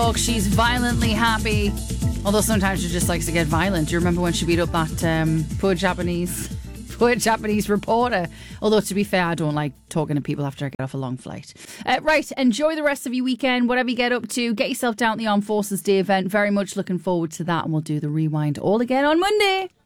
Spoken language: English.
Oh, she's violently happy. Although sometimes she just likes to get violent. Do you remember when she beat up that poor Japanese reporter? Although, to be fair, I don't like talking to people after I get off a long flight. Right, enjoy the rest of your weekend. Whatever you get up to, get yourself down at the Armed Forces Day event. Very much looking forward to that. And we'll do the rewind all again on Monday.